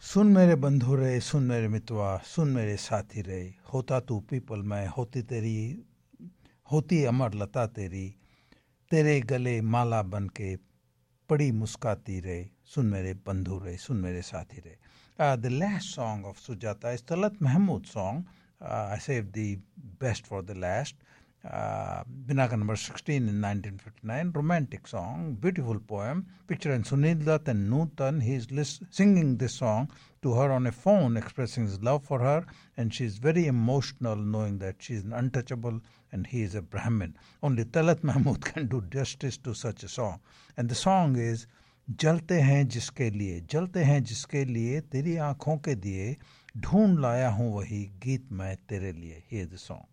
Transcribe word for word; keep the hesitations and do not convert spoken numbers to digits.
सुन मेरे बंधु रे, सुन मेरे मितवा, सुन मेरे साथी रे, होता तू पीपल में, होती तेरी होती अमर लता तेरी, तेरे गले माला बन के पड़ी मुस्काती रे, सुन मेरे बंधु रे, सुन मेरे साथी रे. Uh, the last song of Sujata is Talat Mahmud song. Uh, I saved the best for the last. Uh, Binaka number sixteen in nineteen fifty-nine, romantic song, beautiful poem. Picture and Sunil Dutt and Nutan, he is list- singing this song to her on a phone, expressing his love for her, and she is very emotional knowing that she is untouchable and he is a Brahmin. Only Talat Mahmud can do justice to such a song. And the song is जलते हैं जिसके लिए, जलते हैं जिसके लिए, तेरी आंखों के दिए, ढूंढ लाया हूँ वही गीत मैं तेरे लिए. Hear the song.